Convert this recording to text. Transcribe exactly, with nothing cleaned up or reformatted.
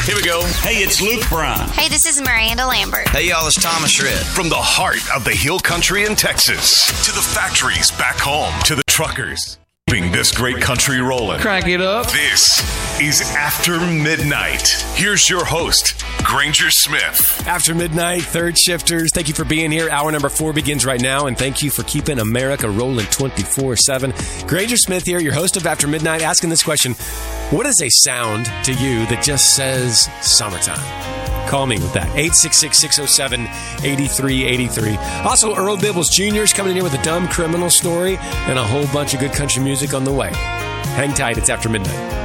Here we go. Hey, it's Luke Bryan. Hey, this is Miranda Lambert. Hey, y'all, it's Thomas Shred. From the heart of the Hill Country in Texas to the factories back home to the truckers. Keeping this great country rolling. Crank it up. This is After Midnight. Here's your host, Granger Smith. After Midnight, third shifters, thank you for being here. Hour number four begins right now, and thank you for keeping America rolling twenty-four seven. Granger Smith here, your host of After Midnight, asking this question: what is a sound to you that just says summertime? Call me with that. eight six six, six oh seven, eight three eight three. Also, Earl Bibbles Junior is coming in here with a dumb criminal story and a whole bunch of good country music on the way. Hang tight. It's After Midnight.